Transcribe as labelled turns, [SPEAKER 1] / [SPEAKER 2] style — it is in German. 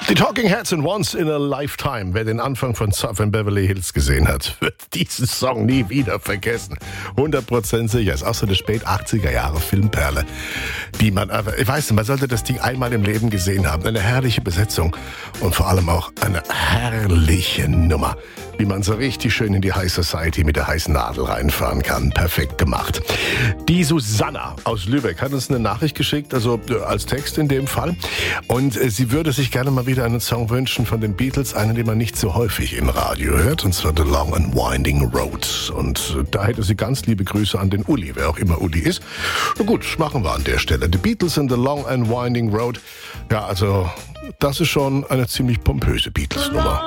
[SPEAKER 1] Die Talking Heads in Once in a Lifetime. Wer den Anfang von Surf in Beverly Hills gesehen hat, wird diesen Song nie wieder vergessen. 100% sicher. Ist auch so eine spät 80er Jahre Filmperle, die man, ich weiß nicht, man sollte das Ding einmal im Leben gesehen haben. Eine herrliche Besetzung und vor allem auch eine herrliche Nummer, wie man so richtig schön in die High Society mit der heißen Nadel reinfahren kann. Perfekt gemacht. Die Susanna aus Lübeck hat uns eine Nachricht geschickt, also als Text in dem Fall. Und sie würde sich gerne mal wieder einen Song wünschen von den Beatles, einen, den man nicht so häufig im Radio hört, und zwar The Long and Winding Road. Und da hätte sie ganz liebe Grüße an den Uli, wer auch immer Uli ist. Na gut, machen wir an der Stelle. The Beatles in The Long and Winding Road. Ja, also das ist schon eine ziemlich pompöse Beatles-Nummer.